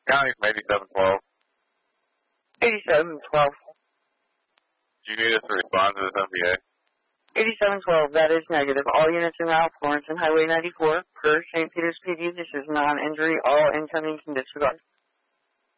County from 8712. 8712. Do you need us to respond to this MVA? 8712, that is negative. All units are now Florence and Highway 94. Per St. Peter's PD, this is non-injury. All incoming can disregard.